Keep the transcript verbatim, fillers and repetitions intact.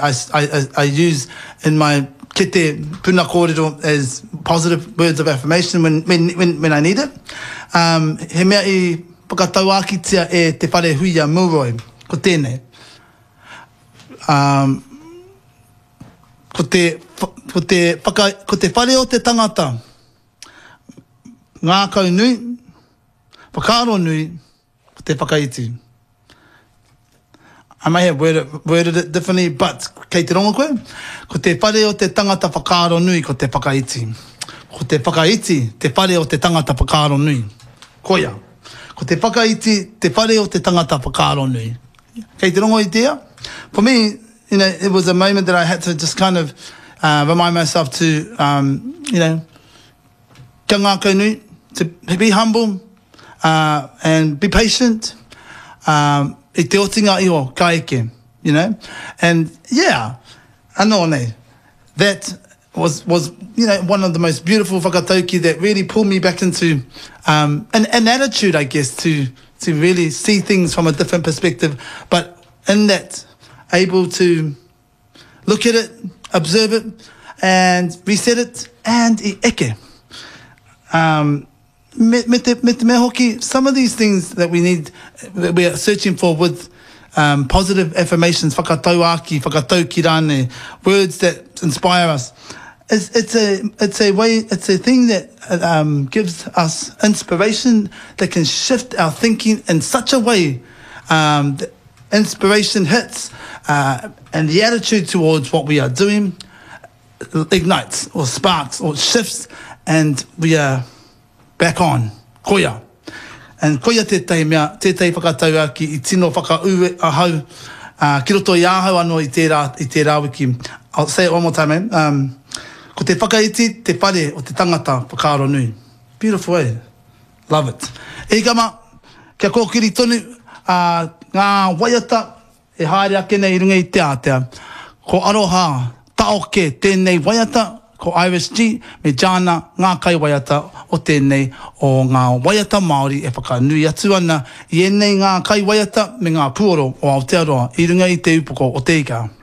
I, I, I use in my kete puna kōrero as positive words of affirmation when, when, when, when I need it. Um, he mea I pakatau akitia e te whare huia mūroi, ko tēnei. Um, ko te, ko te, whaka, ko te whare o te tangata, ngā kau nui, whakaaro nui, ko te whakaiti. I may have worded, worded it differently, but kei te rongo koe, ko te whare o te tangata whakaaro nui, ko te whakaiti. Ko te whakaiti, te whare o te tangata whakaaro nui. Koia. Ko te whakaiti, te whare o te tangata whakaaro nui. Kei te rongo I tea? For me, you know, it was a moment that I had to just kind of uh, remind myself to, um, you know, kia ngā kau nui, to be humble uh, and be patient. Um, I te otinga iho, ka eke, you know? And yeah, anō nei, that was, was, you know, one of the most beautiful whakatauki that really pulled me back into um, an, an attitude, I guess, to, to really see things from a different perspective. But in that, able to look at it, observe it, and reset it, and I eke. Um, Me, me, te, me te mea hoki, some of these things that we need, that we are searching for with um, positive affirmations, whakatau aki, whakatau ki rane, words that inspire us. It's, it's a, it's a way, it's a thing that um, gives us inspiration that can shift our thinking in such a way um, that inspiration hits uh, and the attitude towards what we are doing ignites or sparks or shifts, and we are back on, koia. And koia tētai mea, tētai whakatau aki I tino whakaue ahau, uh, ki roto I ahau anō I tērā, I tērā wiki. I'll say it one more time, eh? Um, ko te whakaiti, te whare o te tangata whakaaro nui. Beautiful, eh? Love it. E kama, kia kōkiri tonu, uh, ngā waiata, e haere ake nei runga I te ātea. Ko aroha, taoke, tēnei waiata, ko Irish G, me Jana, ngā kai waiata o tēnei o ngā waiata Māori e whakanui atu ana I enei ngā kai waiata me ngā puoro o Aotearoa I runga I te upoko o te ika.